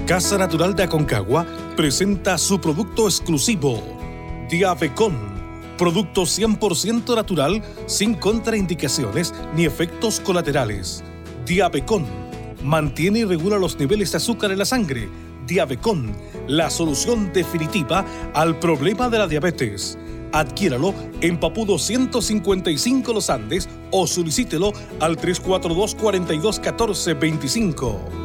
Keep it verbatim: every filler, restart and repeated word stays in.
Casa Natural de Aconcagua presenta su producto exclusivo, Diabecon, producto cien por ciento natural, sin contraindicaciones ni efectos colaterales. Diabecon mantiene y regula los niveles de azúcar en la sangre. Diabecon, la solución definitiva al problema de la diabetes. Adquiéralo en Papudo ciento cincuenta y cinco Los Andes o solicítelo al tres cuatro dos, cuatro dos uno cuatro dos cinco.